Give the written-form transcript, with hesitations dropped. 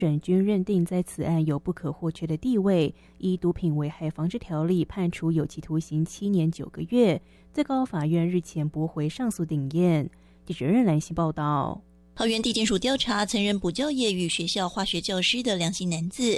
审均认定在此案有不可或缺的地位，依毒品危害防治条例判处有期徒刑7年9个月。最高法院日前驳回上诉定验。记者任兰希报道。 桃园地检署调查曾任补教业与学校化学教师的梁姓男子，